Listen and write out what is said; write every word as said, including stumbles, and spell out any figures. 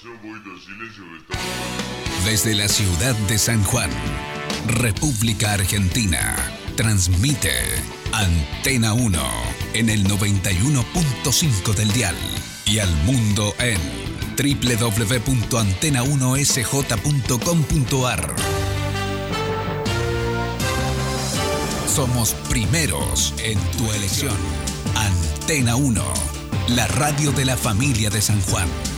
Desde la ciudad de San Juan, República Argentina, transmite Antena uno en el noventa y uno punto cinco del dial y al mundo en doble u doble u doble u punto antena uno s j punto com punto a r. Somos primeros en tu elección. Antena uno, la radio de la familia de San Juan.